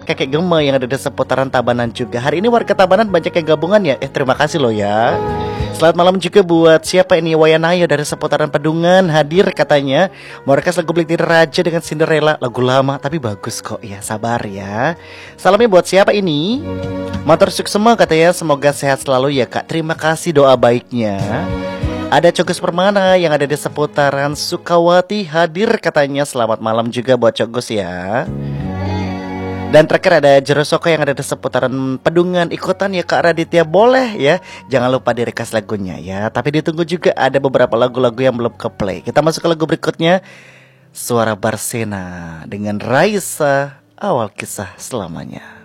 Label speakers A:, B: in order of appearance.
A: Kakek Gema yang ada di seputaran Tabanan juga. Hari ini warga Tabanan banyak yang gabungan ya. Terima kasih loh ya. Selamat malam juga buat siapa ini, Wayanayo dari seputaran Pedungan hadir katanya. Mau request lagu Blik Raja dengan Cinderella, lagu lama tapi bagus kok ya, sabar ya. Salamnya buat siapa ini? Motor Suksema katanya, semoga sehat selalu ya kak. Terima kasih doa baiknya. Ada Cogos Permana yang ada di seputaran Sukawati hadir katanya. Selamat malam juga buat Cogos ya. Dan terakhir ada Jerosoko yang ada di seputaran Pedungan. Ikutan ya Kak Raditya, boleh ya. Jangan lupa direkas lagunya ya. Tapi ditunggu juga ada beberapa lagu-lagu yang belum ke play. Kita masuk ke lagu berikutnya, Suara Barsena dengan Raisa, Awal Kisah Selamanya.